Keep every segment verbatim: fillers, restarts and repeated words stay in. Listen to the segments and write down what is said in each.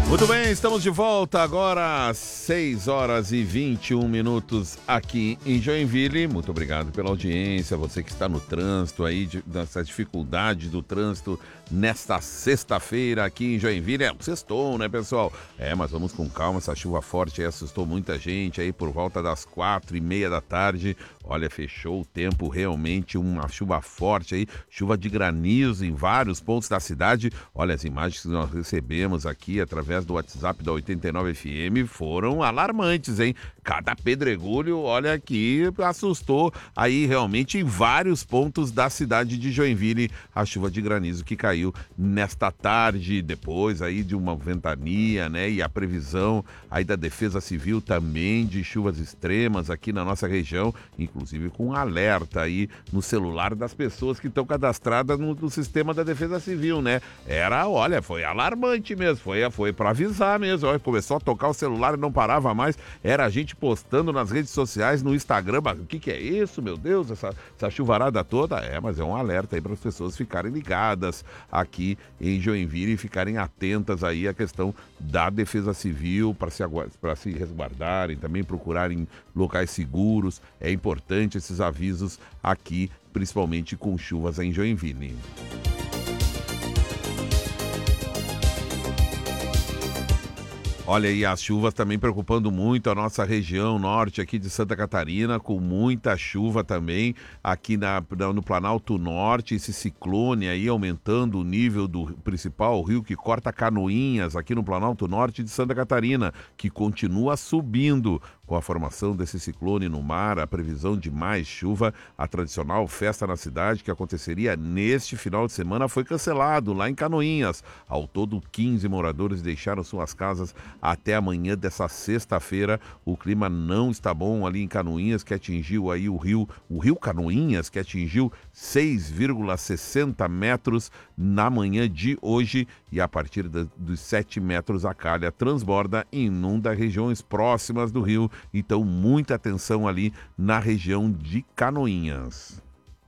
Muito bem, estamos de volta agora às seis horas e vinte e um minutos aqui em Joinville. Muito obrigado pela audiência, você que está no trânsito aí, de, dessa dificuldade do trânsito nesta sexta-feira aqui em Joinville. É um sextou, né, pessoal? É, mas vamos com calma, essa chuva forte aí assustou muita gente aí por volta das quatro e meia da tarde. Olha, fechou o tempo, realmente uma chuva forte aí, chuva de granizo em vários pontos da cidade. Olha, as imagens que nós recebemos aqui através do WhatsApp da oitenta e nove F M foram alarmantes, hein? Cada pedregulho, olha que assustou aí realmente em vários pontos da cidade de Joinville, a chuva de granizo que caiu nesta tarde, depois aí de uma ventania, né? E a previsão aí da Defesa Civil também de chuvas extremas aqui na nossa região, inclusive com um alerta aí no celular das pessoas que estão cadastradas no, no sistema da Defesa Civil, né? Era, olha, foi alarmante mesmo, foi, foi para avisar mesmo, olha, começou a tocar o celular e não parava mais, era a gente postando nas redes sociais, no Instagram, o que que é isso, meu Deus, essa, essa chuvarada toda? É, mas é um alerta aí para as pessoas ficarem ligadas aqui em Joinville e ficarem atentas aí à questão da Defesa Civil para se, para se resguardarem, também procurarem locais seguros. É importante esses avisos aqui, principalmente com chuvas em Joinville. Olha aí, as chuvas também preocupando muito a nossa região norte aqui de Santa Catarina, com muita chuva também aqui na, no Planalto Norte, esse ciclone aí aumentando o nível do principal rio que corta Canoinhas aqui no Planalto Norte de Santa Catarina, que continua subindo. Com a formação desse ciclone no mar, a previsão de mais chuva, a tradicional festa na cidade que aconteceria neste final de semana foi cancelado lá em Canoinhas. Ao todo, quinze moradores deixaram suas casas até amanhã dessa sexta-feira. O clima não está bom ali em Canoinhas, que atingiu aí o rio, o rio Canoinhas, que atingiu seis vírgula sessenta metros na manhã de hoje, e a partir de, dos sete metros a calha transborda e inunda regiões próximas do rio. Então, muita atenção ali na região de Canoinhas.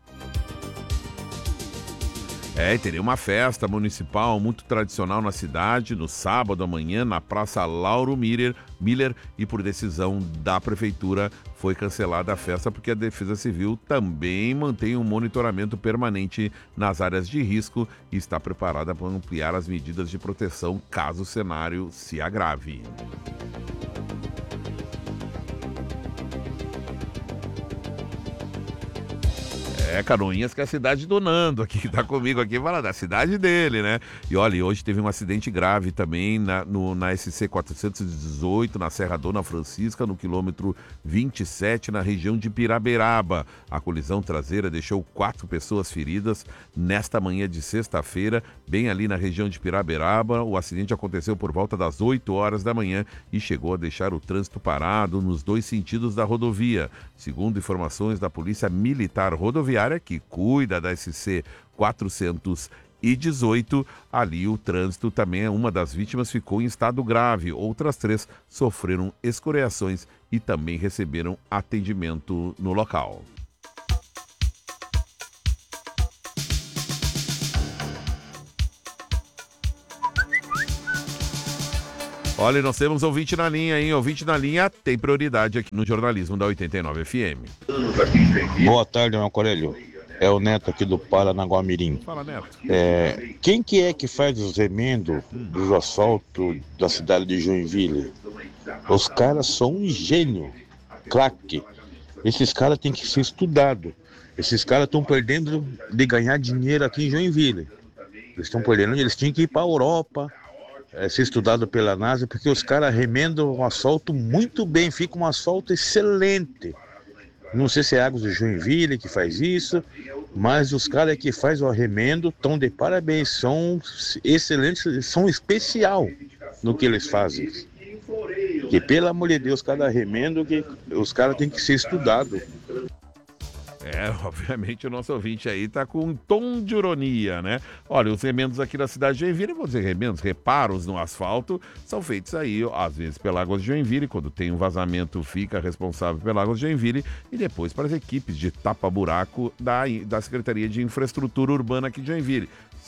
É, e teria uma festa municipal muito tradicional na cidade, no sábado amanhã, na Praça Lauro Miller, Miller, e por decisão da Prefeitura foi cancelada a festa porque a Defesa Civil também mantém um monitoramento permanente nas áreas de risco e está preparada para ampliar as medidas de proteção caso o cenário se agrave. É, Canoinhas, que é a cidade do Nando, aqui, que tá comigo aqui, fala da cidade dele, né? E olha, hoje teve um acidente grave também na, no, na S C quatrocentos e dezoito, na Serra Dona Francisca, no quilômetro vinte e sete, na região de Piraberaba. A colisão traseira deixou quatro pessoas feridas nesta manhã de sexta-feira, bem ali na região de Piraberaba. O acidente aconteceu por volta das oito horas da manhã e chegou a deixar o trânsito parado nos dois sentidos da rodovia. Segundo informações da Polícia Militar Rodoviária, que cuida da S C quatrocentos e dezoito, ali o trânsito também, uma das vítimas ficou em estado grave, outras três sofreram escoriações e também receberam atendimento no local. Olha, nós temos ouvinte na linha, hein? Ouvinte na linha tem prioridade aqui no jornalismo da oitenta e nove F M. Boa tarde, meu Corelho. É o Neto aqui do Paranaguamirim. Fala, Neto. É, quem que é que faz os remendos do asfalto da cidade de Joinville? Os caras são um gênio, craque. Esses caras têm que ser estudados. Esses caras estão perdendo de ganhar dinheiro aqui em Joinville. Eles estão perdendo, eles tinham que ir para a Europa, É, ser estudado pela NASA, porque os caras remendam um asfalto muito bem, fica um asfalto excelente. Não sei se é Águas de Joinville que faz isso, mas os caras que fazem o remendo estão de parabéns, são excelentes, são especial no que eles fazem. Que pelo amor de Deus, cada remendo que os caras têm que ser estudados. É, obviamente o nosso ouvinte aí tá com um tom de ironia, né? Olha, os remendos aqui na cidade de Joinville, vou dizer remendos, reparos no asfalto, são feitos aí, às vezes, pela Águas de Joinville, quando tem um vazamento, fica responsável pela Águas de Joinville, e depois para as equipes de tapa-buraco da, da Secretaria de Infraestrutura Urbana aqui de Joinville.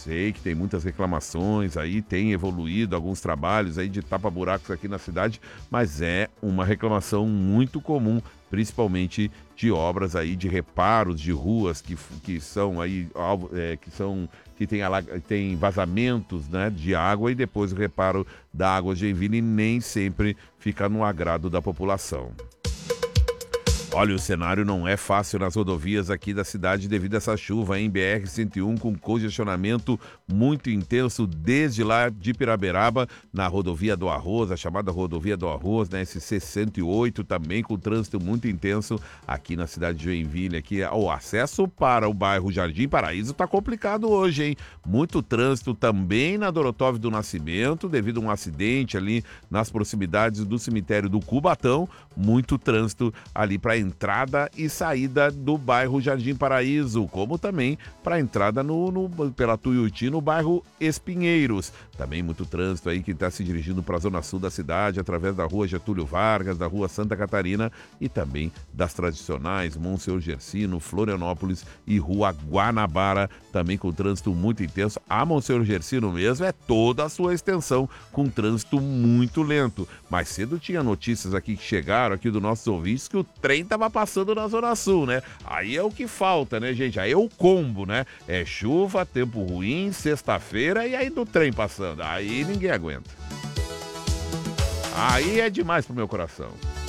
Sei que tem muitas reclamações aí, tem evoluído alguns trabalhos aí de tapa-buracos aqui na cidade, mas é uma reclamação muito comum, principalmente de obras aí de reparos de ruas que, que são aí é, que são que tem, tem vazamentos, né, de água, e depois o reparo da água de Joinville nem sempre fica no agrado da população. Olha, o cenário não é fácil nas rodovias aqui da cidade devido a essa chuva em B R cento e um, com congestionamento muito intenso desde lá de Piraberaba, na rodovia do Arroz, a chamada rodovia do Arroz, na S C cento e oito, também com trânsito muito intenso aqui na cidade de Joinville. Aqui, o acesso para o bairro Jardim Paraíso está complicado hoje, hein? Muito trânsito também na Dorotov do Nascimento, devido a um acidente ali nas proximidades do cemitério do Cubatão. Muito trânsito ali para entrada e saída do bairro Jardim Paraíso, como também para a entrada no, no, pela Tuiuti no bairro Espinheiros. Também muito trânsito aí que está se dirigindo para a zona sul da cidade, através da rua Getúlio Vargas, da rua Santa Catarina e também das tradicionais Monsenhor Gersino, Florianópolis e rua Guanabara, também com trânsito muito intenso. A Monsenhor Gersino mesmo é toda a sua extensão com trânsito muito lento. Mais cedo tinha notícias aqui que chegaram aqui dos nossos ouvintes que o trem tava passando na Zona Sul, né? Aí é o que falta, né, gente? Aí é o combo, né? É chuva, tempo ruim, sexta-feira e aí do trem passando. Aí ninguém aguenta. Aí é demais pro meu coração.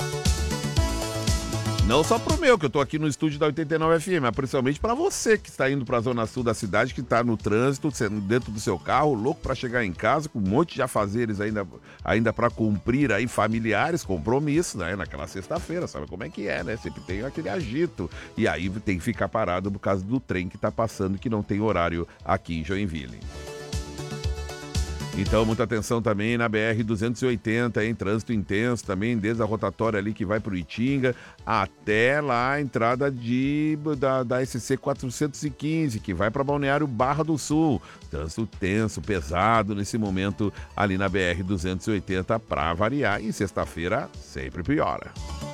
Não só pro meu, que eu tô aqui no estúdio da oitenta e nove F M, mas principalmente para você que está indo para a zona sul da cidade, que está no trânsito, dentro do seu carro, louco para chegar em casa, com um monte de afazeres ainda, ainda para cumprir aí, familiares, compromissos, né? Naquela sexta-feira, sabe como é que é, né? Sempre tem aquele agito. E aí tem que ficar parado por causa do trem que tá passando, que não tem horário aqui em Joinville. Então, muita atenção também na B R duzentos e oitenta, em trânsito intenso também, desde a rotatória ali que vai para o Itinga até lá a entrada de, da, da S C quatrocentos e quinze, que vai para Balneário Barra do Sul. Trânsito tenso, pesado nesse momento ali na B R duzentos e oitenta para variar. E sexta-feira sempre piora.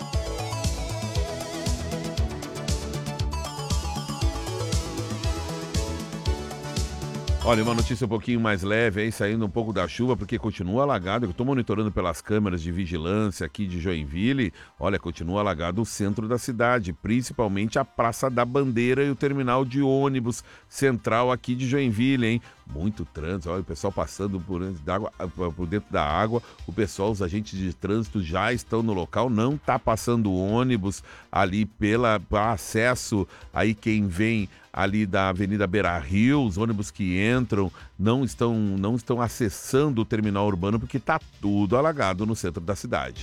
Olha, uma notícia um pouquinho mais leve aí, saindo um pouco da chuva, porque continua alagado. Eu estou monitorando pelas câmeras de vigilância aqui de Joinville. Olha, continua alagado o centro da cidade, principalmente a Praça da Bandeira e o terminal de ônibus central aqui de Joinville, hein? Muito trânsito, olha o pessoal passando por dentro da água, por dentro da água. O pessoal, os agentes de trânsito já estão no local, não está passando ônibus ali pela pra acesso aí quem vem ali da Avenida Beira Rio, os ônibus que entram não estão, não estão acessando o terminal urbano porque está tudo alagado no centro da cidade.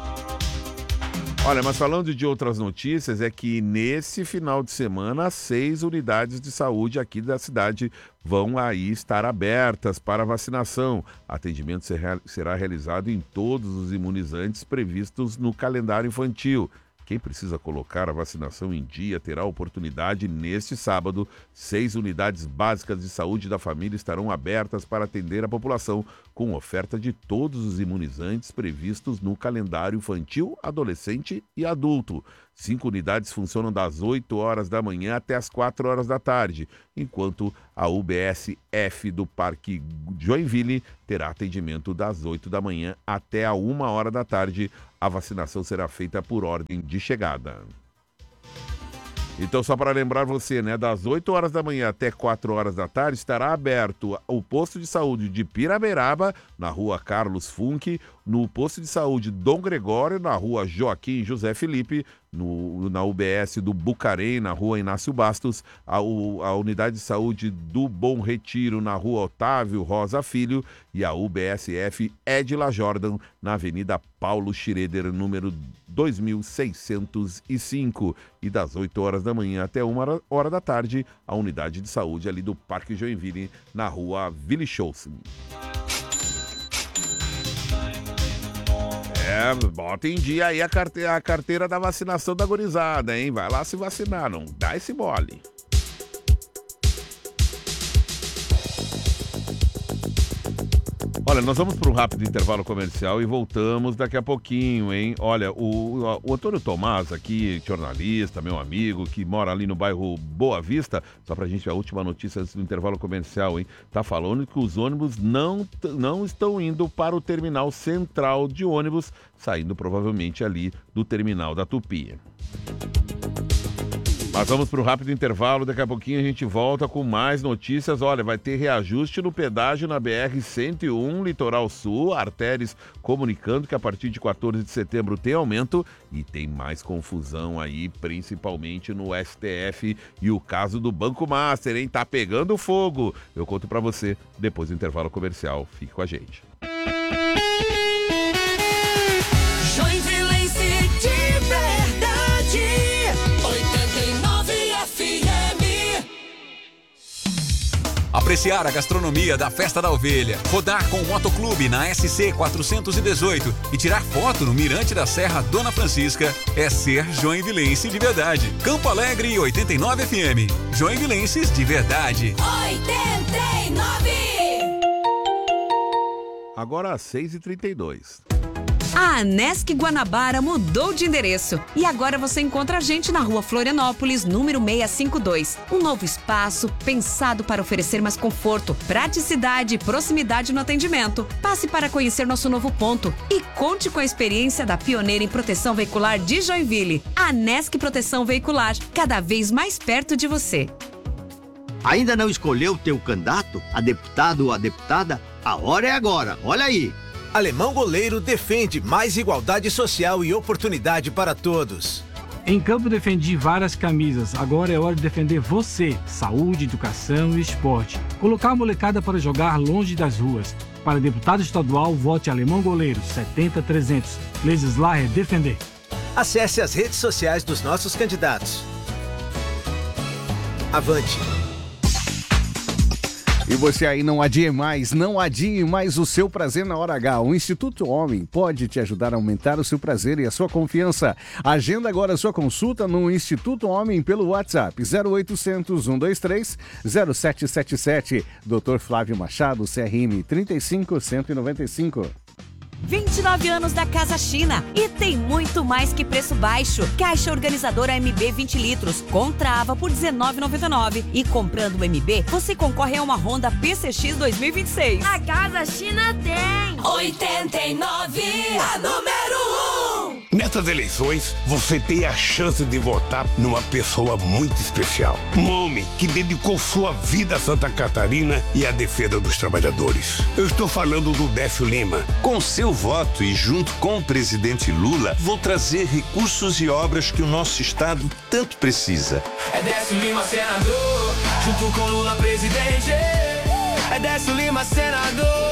Olha, mas falando de outras notícias, é que nesse final de semana, seis unidades de saúde aqui da cidade vão aí estar abertas para vacinação. Atendimento será realizado em todos os imunizantes previstos no calendário infantil. Quem precisa colocar a vacinação em dia terá a oportunidade neste sábado. Seis unidades básicas de saúde da família estarão abertas para atender a população, com oferta de todos os imunizantes previstos no calendário infantil, adolescente e adulto. Cinco unidades funcionam das oito horas da manhã até as quatro horas da tarde, enquanto a U B S F do Parque Joinville terá atendimento das oito da manhã até a uma hora da tarde. A vacinação será feita por ordem de chegada. Então, só para lembrar você, né, das oito horas da manhã até quatro horas da tarde, estará aberto o posto de saúde de Piraberaba, na rua Carlos Funck, no posto de saúde Dom Gregório, na rua Joaquim José Felipe, no, na U B S do Bucarém, na rua Inácio Bastos, a, a unidade de saúde do Bom Retiro, na rua Otávio Rosa Filho, e a U B S F Edila Jordan, na Avenida Paulo Schroeder, número dois mil seiscentos e cinco. E das oito horas da manhã até uma hora da tarde, a unidade de saúde ali do Parque Joinville, na rua Willy Scholzen. É, bota em dia aí a carteira, a carteira da vacinação da gurizada, hein? Vai lá se vacinar, não dá esse mole. Olha, Olha, nós vamos para um rápido intervalo comercial e voltamos daqui a pouquinho, hein? Olha, o, o Antônio Tomás aqui, jornalista, meu amigo, que mora ali no bairro Boa Vista, só pra gente a última notícia antes do intervalo comercial, hein? Tá falando que os ônibus não, não estão indo para o terminal central de ônibus, saindo provavelmente ali do terminal da Tupi. Mas vamos para o rápido intervalo, daqui a pouquinho a gente volta com mais notícias. Olha, vai ter reajuste no pedágio na B R cento e um, Litoral Sul, Artéries comunicando que a partir de quatorze de setembro tem aumento e tem mais confusão aí, principalmente no S T F e o caso do Banco Master, hein? Tá pegando fogo. Eu conto para você depois do intervalo comercial. Fique com a gente. Apreciar a gastronomia da Festa da Ovelha, rodar com o Motoclube na S C quatrocentos e dezoito e tirar foto no Mirante da Serra Dona Francisca é ser joinvilense de verdade. Campo Alegre oitenta e nove F M. Joinvilenses de verdade. oitenta e nove. Agora às seis e trinta e dois. A Anesc Guanabara mudou de endereço e agora você encontra a gente na Rua Florianópolis, número seiscentos e cinquenta e dois. Um novo espaço pensado para oferecer mais conforto, praticidade e proximidade no atendimento. Passe para conhecer nosso novo ponto e conte com a experiência da pioneira em proteção veicular de Joinville. Anesc Proteção Veicular, cada vez mais perto de você. Ainda não escolheu o teu candidato, a deputado ou a deputada? A hora é agora, olha aí! Alemão Goleiro defende mais igualdade social e oportunidade para todos. Em campo defendi várias camisas, agora é hora de defender você. Saúde, educação e esporte. Colocar a molecada para jogar longe das ruas. Para deputado estadual, vote Alemão Goleiro, setenta trezentos. Legislar é defender. Acesse as redes sociais dos nossos candidatos. Avante! E você aí não adie mais, não adie mais o seu prazer na hora H. O Instituto Homem pode te ajudar a aumentar o seu prazer e a sua confiança. Agenda agora a sua consulta no Instituto Homem pelo WhatsApp zero oitocentos, cento e vinte e três, zero sete sete sete. doutor Flávio Machado, C R M trinta e cinco, cento e noventa e cinco. vinte e nove anos da Casa China e tem muito mais que preço baixo. Caixa organizadora M B vinte litros, contrava por dezenove reais e noventa e nove centavos. E comprando o M B, você concorre a uma Honda P C X dois mil e vinte e seis. A Casa China tem oitenta e nove, a número um. Nessas eleições, você tem a chance de votar numa pessoa muito especial. Um homem que dedicou sua vida a Santa Catarina e à defesa dos trabalhadores. Eu estou falando do Décio Lima. Com seu voto e junto com o presidente Lula, vou trazer recursos e obras que o nosso estado tanto precisa. É Décio Lima, senador, junto com Lula, presidente. É Décio Lima, senador.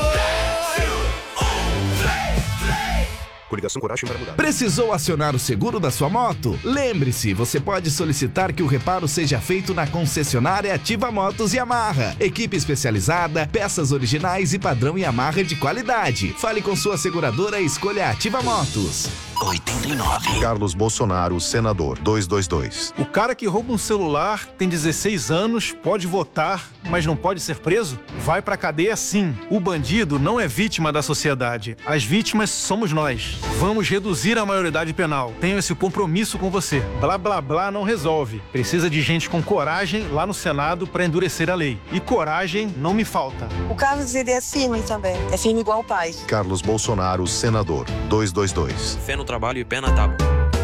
Coligação Coragem para Mudar. Precisou acionar o seguro da sua moto? Lembre-se, você pode solicitar que o reparo seja feito na concessionária Ativa Motos Yamaha. Equipe especializada, peças originais e padrão Yamaha de qualidade. Fale com sua seguradora e escolha Ativa Motos. oitenta e nove. Carlos Bolsonaro, senador, duzentos e vinte e dois. O cara que rouba um celular tem dezesseis anos, pode votar, mas não pode ser preso? Vai pra cadeia sim. O bandido não é vítima da sociedade. As vítimas somos nós. Vamos reduzir a maioridade penal. Tenho esse compromisso com você. Blá, blá, blá não resolve. Precisa de gente com coragem lá no Senado pra endurecer a lei. E coragem não me falta. O Carlos, ele é firme também. É firme igual o pai. Carlos Bolsonaro, senador, duzentos e vinte e dois. Fé no trabalho e pé na tábua.